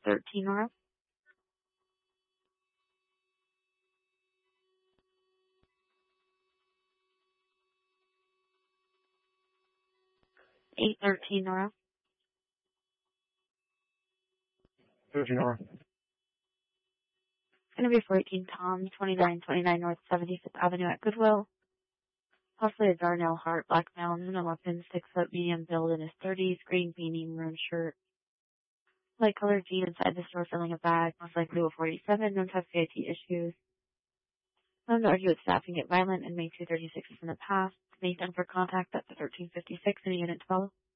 813 Nora. 813 Nora. 13 Nora. It's going to be 418 Tom, 2929 North 75th Avenue at Goodwill. Possibly a Darnell Hart, black male, no weapons, 6 foot, medium build in his 30s, green beanie, maroon shirt. Light colored jean inside the store filling a bag, most likely with 47, known to have CIT issues. Known to argue with staffing, get violent, and make 236 in the past. Made done for contact at the 1356 in Unit 12.